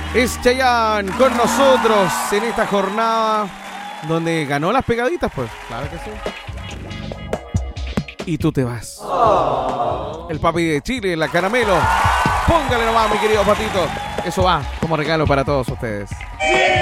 Es Chayanne con nosotros en esta jornada donde ganó las pegaditas, pues. Claro que sí. Y tú te vas. El papi de Chile, la caramelo. Póngale nomás, mi querido Patito. Eso va como regalo para todos ustedes.